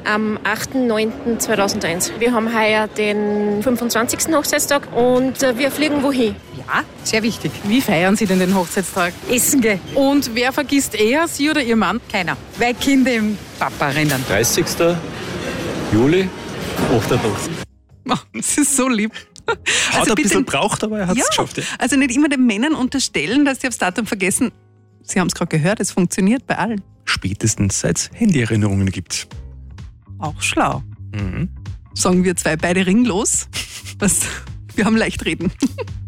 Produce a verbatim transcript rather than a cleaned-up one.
am achten neunten zweitausendeins. Wir haben heuer den fünfundzwanzigsten Hochzeitstag und wir fliegen wohin? Ja, sehr wichtig. Wie feiern Sie denn den Hochzeitstag? Essen gehen. Und wer vergisst eher, Sie oder Ihr Mann? Keiner. Weil Kinder im Papa rennen. dreißigsten Juli, Ochterdorf. Oh, das ist so lieb. Hat Also ein bisschen bitte- braucht, aber er hat es Ja, geschafft. Ja. also nicht immer den Männern unterstellen, dass sie aufs Datum vergessen. Sie haben es gerade gehört, es funktioniert bei allen. Spätestens seit es Handyerinnerungen gibt. Auch schlau. Mhm. Sagen wir zwei beide ringlos. Was? Wir haben leicht reden.